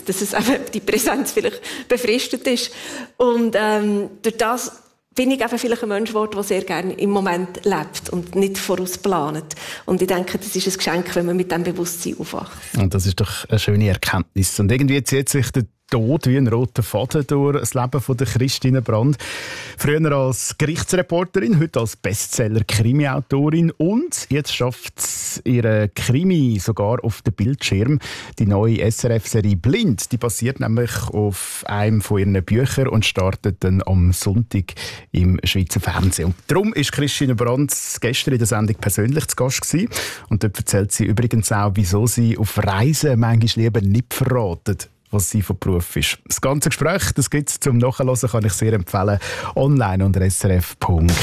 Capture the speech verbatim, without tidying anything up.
dass es eben die Präsenz vielleicht befristet ist. Und ähm, durch das bin ich einfach vielleicht ein Mensch geworden, der sehr gerne im Moment lebt und nicht vorausplant. Und ich denke, das ist ein Geschenk, wenn man mit diesem Bewusstsein aufwacht. Und das ist doch eine schöne Erkenntnis. Und irgendwie zieht sich der Tod wie ein roter Faden durch das Leben von der Christine Brand. Früher als Gerichtsreporterin, heute als Bestseller-Krimi-Autorin und jetzt schafft ihre Krimi sogar auf dem Bildschirm. Die neue S R F-Serie «Blind», die basiert nämlich auf einem von ihren Büchern und startet dann am Sonntag im Schweizer Fernsehen. Und darum ist Christine Brand gestern in der Sendung persönlich zu Gast gewesen. Und dort erzählt sie übrigens auch, wieso sie auf Reisen manchmal lieber nicht verratet, was sie von Beruf ist. Das ganze Gespräch, das gibt es zum Nachhören, kann ich sehr empfehlen, online unter s r f punkt